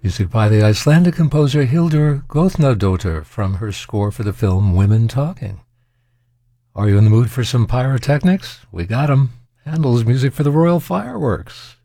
Music by the Icelandic composer Hildur Guðnadóttir from her score for the film Women Talking. Are you in the mood for some pyrotechnics? We got 'em. Handel's music for the Royal Fireworks.